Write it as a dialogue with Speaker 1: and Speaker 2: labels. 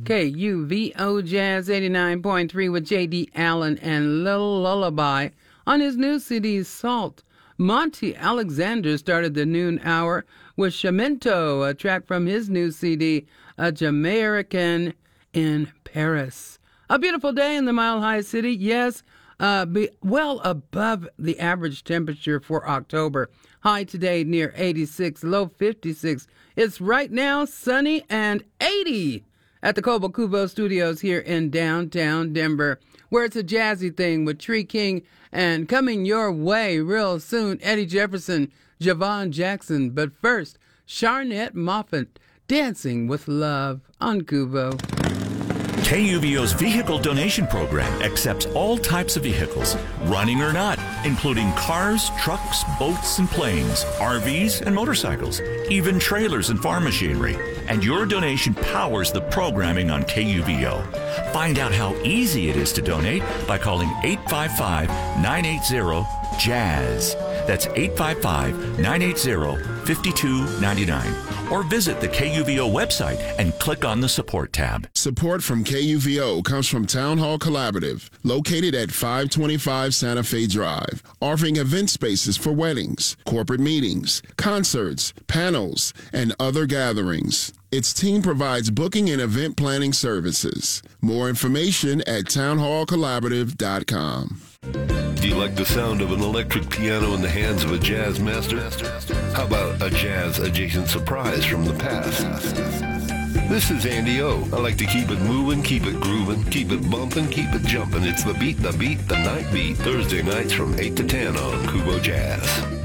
Speaker 1: KUVO Jazz 89.3 with J.D. Allen and Little Lullaby on his new CD, Salt. Monty Alexander started the noon hour with Shamento, a track from his new CD, A Jamaican in Paris. A beautiful day in the Mile High City, yes, well above the average temperature for October. High today near 86, low 56. It's right now sunny and 80 at the Cobo Cubo Studios here in downtown Denver, where it's a jazzy thing with Tree King and coming your way real soon, Eddie Jefferson, Javon Jackson. But first, Sharnette Moffett, Dancing with Love on Cubo.
Speaker 2: KUVO's vehicle donation program accepts all types of vehicles, running or not, including cars, trucks, boats, and planes, RVs, and motorcycles, even trailers and farm machinery. And your donation powers the programming on KUVO. Find out how easy it is to donate by calling 855-980-JAZZ. That's 855-980-5299. Or visit the KUVO website and click on the Support tab.
Speaker 3: Support from KUVO comes from Town Hall Collaborative, located at 525 Santa Fe Drive, offering event spaces for weddings, corporate meetings, concerts, panels, and other gatherings. Its team provides booking and event planning services. More information at townhallcollaborative.com.
Speaker 4: Do you like the sound of an electric piano in the hands of a jazz master? How about a jazz-adjacent surprise from the past? This is Andy O. I like to keep it moving, keep it grooving, keep it bumping, keep it jumping. It's the beat, the night beat. Thursday nights from 8 to 10 on Cubo Jazz.